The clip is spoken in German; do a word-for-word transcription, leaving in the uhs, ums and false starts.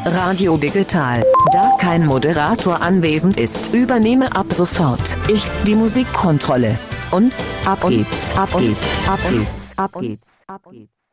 Radio Digital. Da kein Moderator anwesend ist, übernehme ab sofort ich die Musikkontrolle. Und ab geht's, ab geht's, ab geht's, ab geht's, ab geht's.